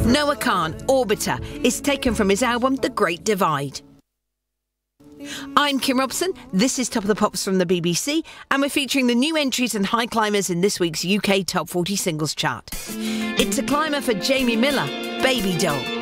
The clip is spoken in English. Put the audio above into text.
Noah Kahan, Orbiter, is taken from his album The Great Divide. I'm Kim Robson, this is Top of the Pops from the BBC, and we're featuring the new entries and high climbers in this week's UK Top 40 Singles Chart. It's a climber for Jamie Miller, Baby Doll.